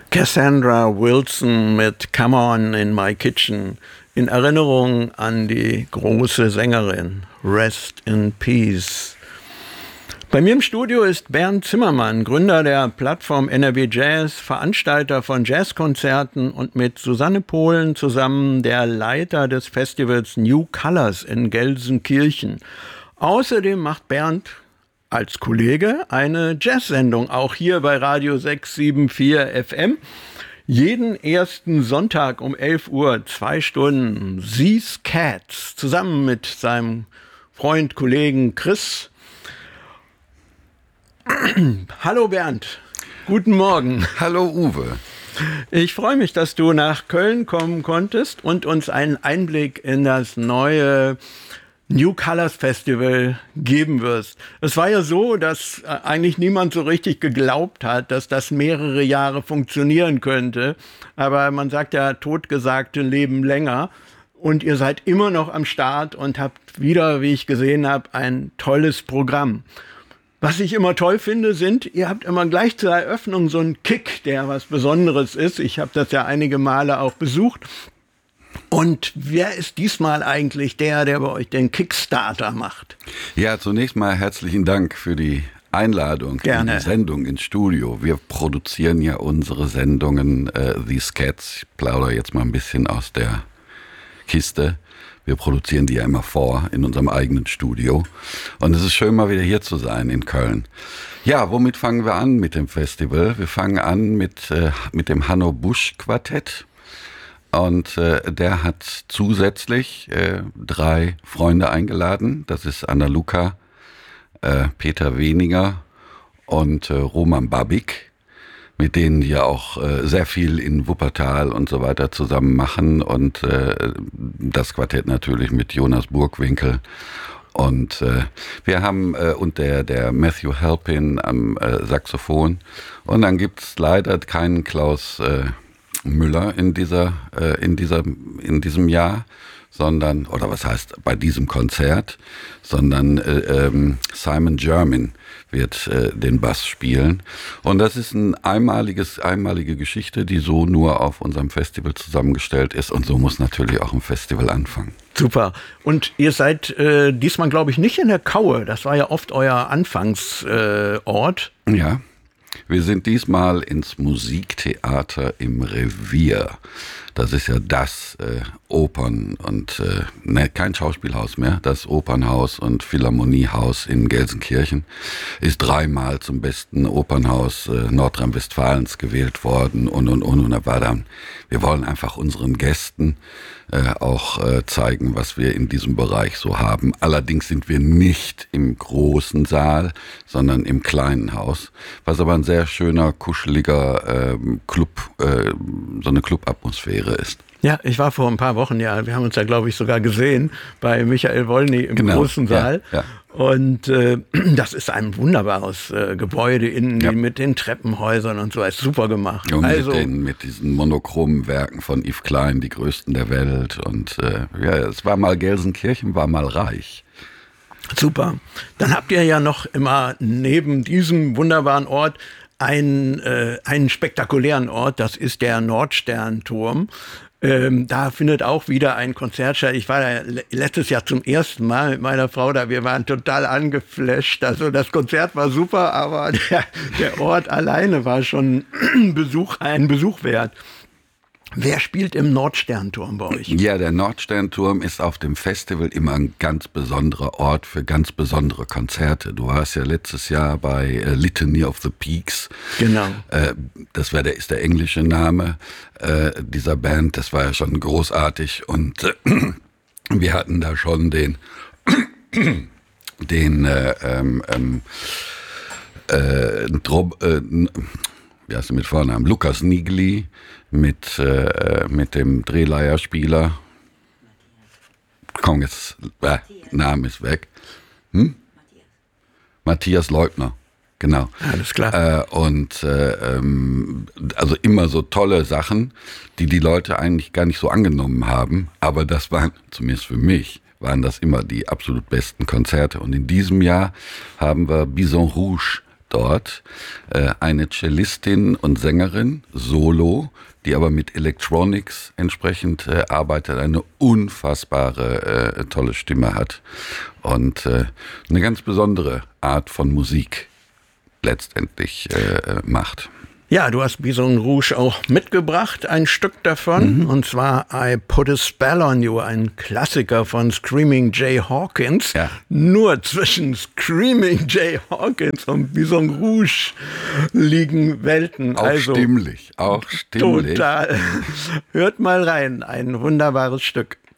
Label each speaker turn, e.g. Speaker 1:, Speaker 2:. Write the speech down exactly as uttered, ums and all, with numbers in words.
Speaker 1: Cassandra Wilson mit Come On in My Kitchen in Erinnerung an die große Sängerin. Rest in Peace. Bei mir im Studio ist Bernd Zimmermann, Gründer der Plattform N R W Jazz, Veranstalter von Jazzkonzerten und mit Susanne Pohlen zusammen der Leiter des Festivals New Colors in Gelsenkirchen. Außerdem macht Bernd als Kollege eine Jazz-Sendung, auch hier bei Radio sechs sieben vier F M. Jeden ersten Sonntag um elf Uhr, zwei Stunden, These Cats, zusammen mit seinem Freund, Kollegen Chris. Hallo Bernd, guten Morgen.
Speaker 2: Hallo Uwe.
Speaker 1: Ich freue mich, dass du nach Köln kommen konntest und uns einen Einblick in das neue New Colors Festival geben wirst. Es war ja so, dass eigentlich niemand so richtig geglaubt hat, dass das mehrere Jahre funktionieren könnte. Aber man sagt ja, Totgesagte leben länger. Und ihr seid immer noch am Start und habt wieder, wie ich gesehen habe, ein tolles Programm. Was ich immer toll finde, sind, ihr habt immer gleich zur Eröffnung so einen Kick, der was Besonderes ist. Ich habe das ja einige Male auch besucht. Und wer ist diesmal eigentlich der, der bei euch den Kickstarter macht?
Speaker 2: Ja, zunächst mal herzlichen Dank für die Einladung,
Speaker 1: Gerne.
Speaker 2: für die Sendung ins Studio. Wir produzieren ja unsere Sendungen, äh, These Cats. Ich plaudere jetzt mal ein bisschen aus der Kiste. Wir produzieren die ja immer vor in unserem eigenen Studio. Und es ist schön, mal wieder hier zu sein in Köln. Ja, womit fangen wir an mit dem Festival? Wir fangen an mit, äh, mit dem Hanno Busch Quartett. Und äh, der hat zusätzlich äh, drei Freunde eingeladen. Das ist Anna Luca, äh, Peter Weniger und äh, Roman Babik, mit denen die ja auch äh, sehr viel in Wuppertal und so weiter zusammen machen. Und äh, das Quartett natürlich mit Jonas Burgwinkel. Und äh, wir haben, äh, und der, der Matthew Halpin am äh, Saxophon. Und dann gibt's leider keinen Klaus äh, Müller in dieser, äh, in dieser, in diesem Jahr, sondern, oder was heißt bei diesem Konzert, sondern äh, ähm, Simon German wird äh, den Bass spielen. Und das ist ein einmaliges, einmalige Geschichte, die so nur auf unserem Festival zusammengestellt ist. Und so muss natürlich auch ein Festival anfangen.
Speaker 1: Super. Und ihr seid äh, diesmal, glaube ich, nicht in der Kaue. Das war ja oft euer Anfangsort.
Speaker 2: Äh, ja. Wir sind diesmal ins Musiktheater im Revier. Das ist ja das äh, Opern- und, äh, ne, kein Schauspielhaus mehr, das Opernhaus und Philharmoniehaus in Gelsenkirchen. Ist dreimal zum besten Opernhaus äh, Nordrhein-Westfalens gewählt worden und, und, und. Und da war dann, wir wollen einfach unseren Gästen äh, auch äh, zeigen, was wir in diesem Bereich so haben. Allerdings sind wir nicht im großen Saal, sondern im kleinen Haus, was aber ein sehr schöner, kuscheliger äh, Club, äh, so eine Club-Atmosphäre ist.
Speaker 1: Ja, ich war vor ein paar Wochen, ja, wir haben uns ja, glaube ich, sogar gesehen bei Michael Wollny im
Speaker 2: genau.
Speaker 1: großen Saal.
Speaker 2: Ja, ja.
Speaker 1: Und äh, das ist ein wunderbares äh, Gebäude innen
Speaker 2: ja.
Speaker 1: mit den Treppenhäusern und so, ist super gemacht.
Speaker 2: Und
Speaker 1: also,
Speaker 2: mit, den, mit diesen monochromen Werken von Yves Klein, die größten der Welt. Und äh, ja, es war mal, Gelsenkirchen war mal reich.
Speaker 1: Super. Dann habt ihr ja noch immer neben diesem wunderbaren Ort einen, äh, einen spektakulären Ort, das ist der Nordsternturm. Ähm, da findet auch wieder ein Konzert statt. Ich war da letztes Jahr zum ersten Mal mit meiner Frau da. Wir waren total angeflasht. Also das Konzert war super, aber der, der Ort alleine war schon Besuch, ein Besuch wert. Wer spielt im Nordsternturm bei euch?
Speaker 2: Ja, der Nordsternturm ist auf dem Festival immer ein ganz besonderer Ort für ganz besondere Konzerte. Du warst ja letztes Jahr bei äh, Litany of the Peaks.
Speaker 1: Genau.
Speaker 2: Äh, das war der, ist der englische Name äh, dieser Band. Das war ja schon großartig. Und äh, wir hatten da schon den, den äh, ähm, ähm, äh, Drob, äh, wie heißt er mit Vornamen? Lukas Nigli mit, äh, mit dem Drehleierspieler. Komm, jetzt, äh, Name ist weg. Hm? Matthias. Matthias Leubner, genau.
Speaker 1: Alles klar.
Speaker 2: Äh, und äh, ähm, also immer so tolle Sachen, die die Leute eigentlich gar nicht so angenommen haben. Aber das waren, zumindest für mich, waren das immer die absolut besten Konzerte. Und in diesem Jahr haben wir Bison Rouge dort äh, eine Cellistin und Sängerin, Solo, die aber mit Electronics entsprechend äh, arbeitet, eine unfassbare, äh, tolle Stimme hat und äh, eine ganz besondere Art von Musik letztendlich äh, macht.
Speaker 1: Ja, du hast Bison Rouge auch mitgebracht, ein Stück davon, mhm. und zwar I Put a Spell on You, ein Klassiker von Screaming Jay Hawkins. Ja. Nur zwischen Screaming Jay Hawkins und Bison Rouge liegen Welten.
Speaker 2: Auch
Speaker 1: also,
Speaker 2: stimmlich, auch stimmlich.
Speaker 1: Total. Hört mal rein, ein wunderbares Stück.